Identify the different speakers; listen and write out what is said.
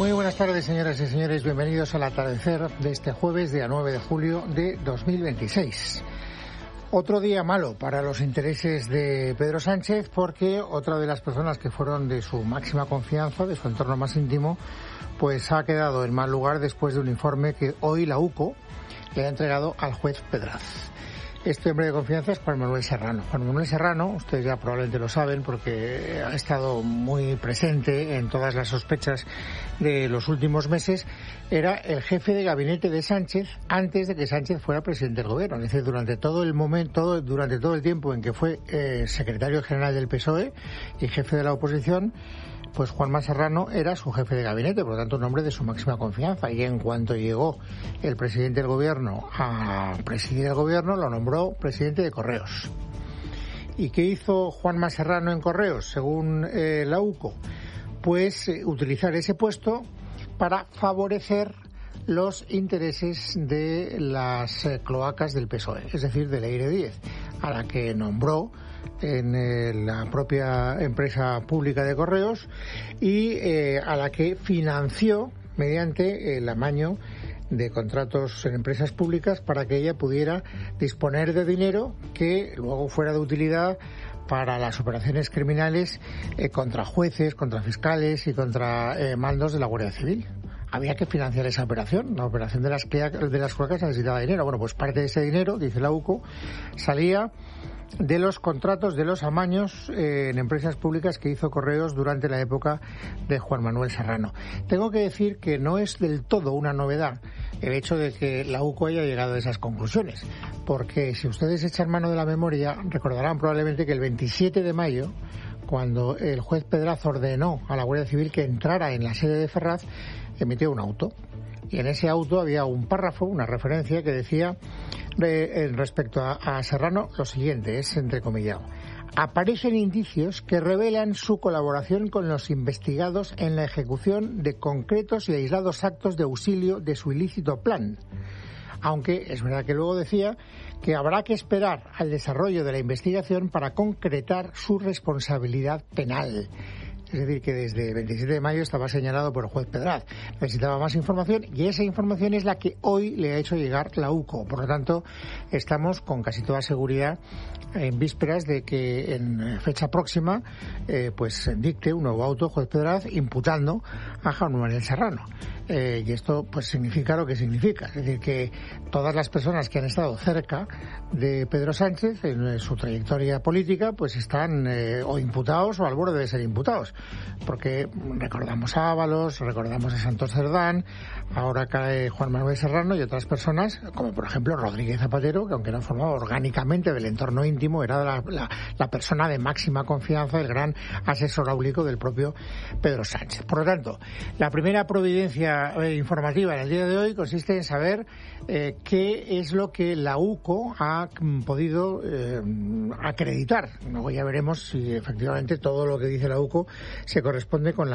Speaker 1: Muy buenas tardes, señoras y señores. Bienvenidos al atardecer de este jueves, día 9 de julio de 2026. Otro día malo para los intereses de Pedro Sánchez, porque otra de las personas que fueron de su máxima confianza, de su entorno más íntimo, pues ha quedado en mal lugar después de un informe que hoy la UCO le ha entregado al juez Pedraz. Este hombre de confianza es Juan Manuel Serrano. Juan Manuel Serrano, ustedes ya probablemente lo saben porque ha estado muy presente en todas las sospechas de los últimos meses, era el jefe de gabinete de Sánchez antes de que Sánchez fuera presidente del gobierno. Es decir, durante todo el tiempo en que fue secretario general del PSOE y jefe de la oposición, pues Juanma Serrano era su jefe de gabinete, por lo tanto un hombre de su máxima confianza. Y en cuanto llegó el presidente del gobierno a presidir el gobierno, lo nombró presidente de Correos. ¿Y qué hizo Juanma Serrano en Correos, según la UCO? Pues utilizar ese puesto para favorecer los intereses de las cloacas del PSOE, es decir, de Leire Díez, a la que nombró en la propia empresa pública de Correos y a la que financió mediante el amaño de contratos en empresas públicas para que ella pudiera disponer de dinero que luego fuera de utilidad para las operaciones criminales contra jueces, contra fiscales y contra mandos de la Guardia Civil. Había que financiar esa operación. La operación de las cloacas necesitaba dinero. Bueno, pues parte de ese dinero, dice la UCO, salía de los contratos, de los amaños en empresas públicas que hizo Correos durante la época de Juan Manuel Serrano. Tengo que decir que no es del todo una novedad el hecho de que la UCO haya llegado a esas conclusiones, porque si ustedes echan mano de la memoria, recordarán probablemente que el 27 de mayo, cuando el juez Pedraz ordenó a la Guardia Civil que entrara en la sede de Ferraz, emitió un auto. Y en ese auto había un párrafo, una referencia que decía respecto a Serrano lo siguiente, es entrecomillado: aparecen indicios que revelan su colaboración con los investigados en la ejecución de concretos y aislados actos de auxilio de su ilícito plan. Aunque es verdad que luego decía que habrá que esperar al desarrollo de la investigación para concretar su responsabilidad penal. Es decir, que desde el 27 de mayo estaba señalado por el juez Pedraz. Necesitaba más información y esa información es la que hoy le ha hecho llegar la UCO. Por lo tanto, estamos con casi toda seguridad en vísperas de que en fecha próxima pues dicte un nuevo auto juez Pedraz imputando a Juan Manuel Serrano. Y esto pues significa lo que significa. Es decir, que todas las personas que han estado cerca de Pedro Sánchez en su trayectoria política pues están o imputados o al borde de ser imputados. Porque recordamos a Ábalos, recordamos a Santos Cerdán, ahora cae Juan Manuel Serrano y otras personas, como por ejemplo Rodríguez Zapatero, que aunque no formaba orgánicamente del entorno íntimo, era la persona de máxima confianza, el gran asesor áulico del propio Pedro Sánchez. Por lo tanto, la primera providencia informativa en el día de hoy consiste en saber qué es lo que la UCO ha podido acreditar. Luego ya veremos si efectivamente todo lo que dice la UCO se corresponde con